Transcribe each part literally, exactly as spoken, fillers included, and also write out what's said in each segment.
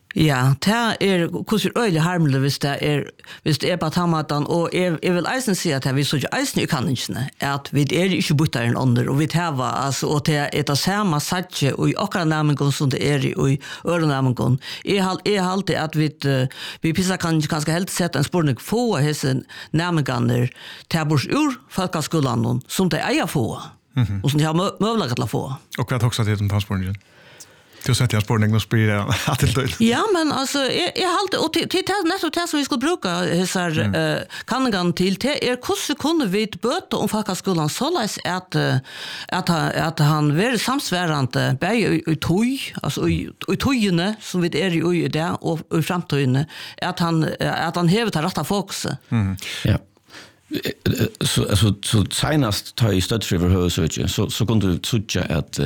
Ja, det er hvordan øyelig harmelig hvis det er, hvis det er på tamaten, og jeg, jeg vil eisen si at vi så ikke eisen i kanningene, at vi er ikke bytter en ånder, og vi tar, altså, og det er det samme satje, og i akkurat nærmengen som det er i ørenærmengen. Jeg har alltid at vi, vi pisser kan ganske helt sette en spørning få av hese nærmengene til bors ur folkeskolen, som de eier få, mm-hmm. og som de har mulighet til å få. Og hva er det også til den spørningen? Du har sett jag spårning och sprider att det. Ja, men alltså jag jag har alltid och till till nästa test som vi skulle bruka så här mm. eh kan gan till till är hur kunde vi böta om folkhögskolan så läs att att att han var samsvärande bä i toj alltså i tojene som vi är i där och i framtiden att han att han hävt att rätta fokus. Mm. Ja. Så alltså så senast tar i stödriver hörsöke så så kunde du söka att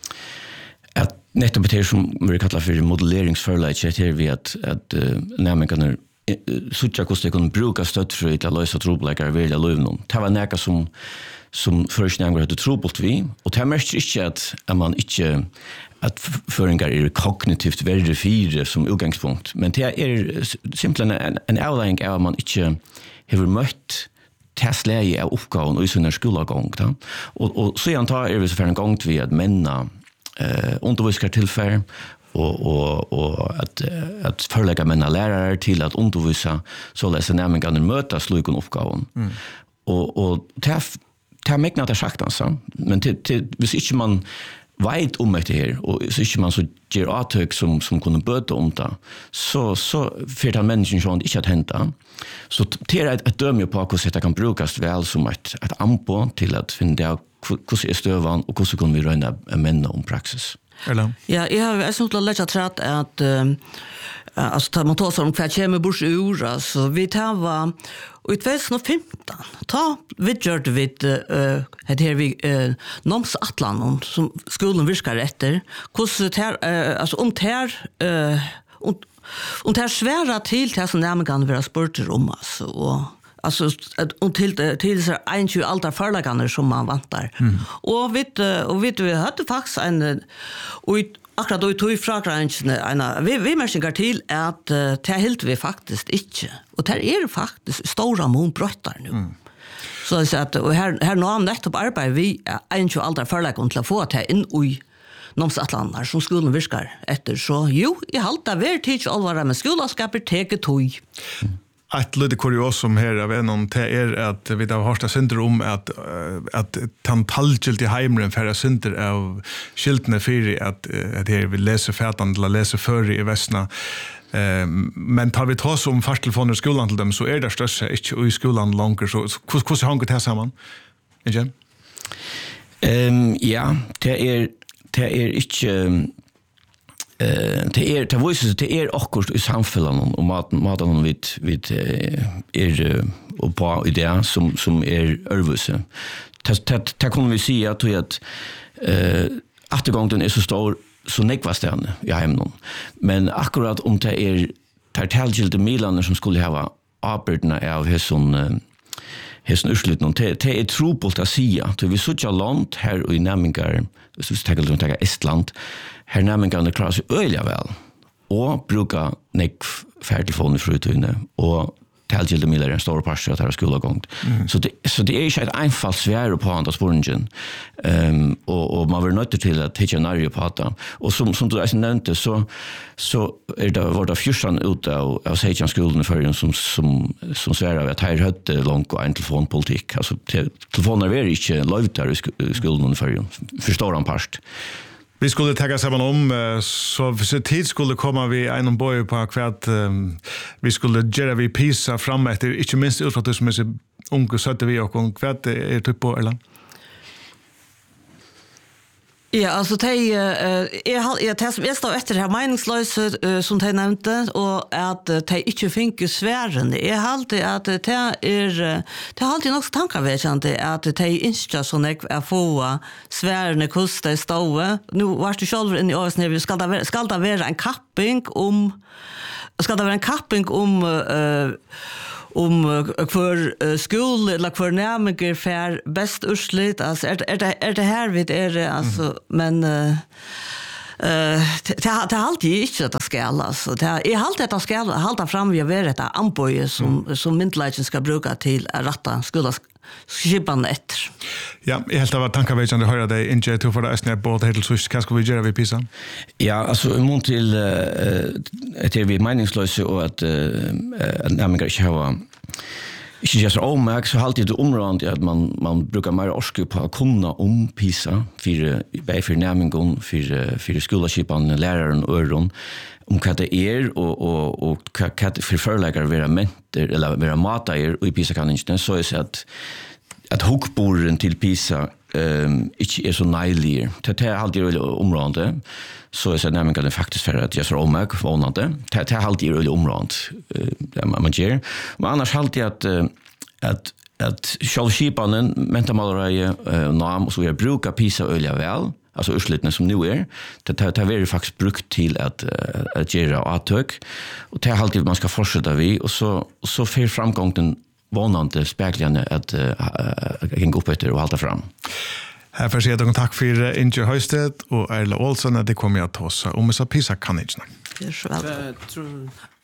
att nettopp det som vi kallar för modelleringsförläge är vi att att uh, nämligen söka hur det kan bruka stödfrö till att lösa trobläggar välja lövnon. Det var näka som som först när jag hade trobult vi och det märks inte att att man inte att föringar är kognitivt väldigt fyra som utgångspunkt, men det är simpelthen en en outline av man inte har mött testläge av uppgåvan och i såna skolagång då. Och och så jag tar är vi så för en gång vi att männa eh undervisar tillfär och och och att att förlägga männa lärare till att undervisa så läsa nämligen kan möta sluken uppgåvan. Mm. Och och det det mäknar det sagt alltså, men till till vis inte man vet om det här och så inte man så ger attök som som kunde böta om det så så för den människan som inte att hända så det är ett döme på hur det kan brukas väl som ett ett ampo till att finna hur är stövan och hur kan vi röna männa om praxis. Eller? Ja, jag har jag skulle lägga trätt att uh, alltså tar man tar som kvar kommer bors ur alltså vi tar var och i tjugo femton ta vi gjorde vi uh, det här vi uh, noms Atlanton som skolan viskar efter hur det här uh, alltså om det här uh, och och det här svära till till som nämligen vara sporter om alltså och alltså och till till så en tjugo alta förlagarna som man vantar. Mm. Och vet och vet vi hade faktiskt en och akkurat då tog fragransen en vi vi märker till att det helt vi faktiskt inte. Och det är faktiskt stora monbrottar nu. Mm. Så så att och här här någon nettopp arbetar vi en tjugo alta förlagarna till att få det in i noms Atlantar som skolan viskar efter så jo i halta ver teach allvara med skolaskaper teke toj. Mm. Ett lite kuriosum här av en om det är att vi har hört synder om att att tantalgilt i hemren för synder av skiltne för att att det vill läsa färdan eller läsa för i västna. Eh men tar vi tar som fastelfoner skolan till dem så är det största inte i skolan långt så hur hur hänger det samman? Igen? Ehm ja, det är det är inte Eh det är det voices det är också i samhället och maten maten vid vid är och på idé som som är örvuse. Det det det kommer vi se att att eh återgången är så stor så nekva stjärna i hemmen. Men akkurat om det är tartalgilde milaner som skulle ha arbetarna av hesson hesson urslut någon det är trupult att säga att vi så tjå land här i Nämmingar så vi tänker att ta Estland här Nämmingar det klarar sig öliga väl och brukar nek färdigfån i frutune och talgilde milar en stor pastor att ha skolagång. Mm. Så det så det är inte ett einfalt svär på andra spåringen. Ehm och och man vill nöta till att hitta nära på att och som som du nämnde så så är det var det fjärsan ut av av Sejan skolan för som som som svär av att här hade långt och en telefonpolitik. Alltså telefoner är inte lovt där i skolan för förstår han past. Vi skulle ta samman om så för tid skulle komma vi en boy på kvart um, vi skulle göra vi pisa fram efter inte minst ut för att det som är så unga sätter vi och kvart är typ på eller. Ja, alltså det är jag jag tar jag står efter det här meningslösa som de nämnde och att det inte finns svären. Jag har alltid att det är det har alltid något tankar vet jag inte att det är inte så nek att få svären kostar ståe. Nu var det själv in i oss när vi ska det ska det vara en kapping om ska det vara en kapping om uh, om för skol eller för närmare för bäst urslit alltså är är det är det här vid är det alltså mm. men uh, Eh det det har alltid inte att ska alltså. Det är halt att ska halta fram vi ver detta amboje som mm. som myndleiten ska bruka till att rätta skulle skipan efter. Ja, jag helt av tankevägen att höra dig in J två för det är både helt så ska ska vi göra vi pissa. Ja, alltså i mån till eh att vi meningslösa och att eh nämligen inte ha Ikke just omärk så alltid det området att man man brukar mer orska på att kunna om PISA för bei för nämningen för för skolskipan läraren öron om vad det är och och och vad för förläggare vara mentor eller vara mata er i PISA kan inte så är att att hukboren till PISA ehm inte är så nejlig. Det är alltid det området så är det nämligen faktiskt för att jag så omärk förvånande. Det är alltid det området där man gör. Men annars alltid att att att självskipanen mentalmalare namn och så jag brukar PISA öliga väl. Alltså urslutna som nu är. Det det är väl faktiskt brukt till att att göra attök och det är alltid man ska fortsätta vi och så så för framgången vanande speglande att gå upp efter och hålla fram. Här får jag säga tack för Inge Höjstedt och Erla Olsson att det kommer att ta oss om så PISA kan inte. Det är så väl.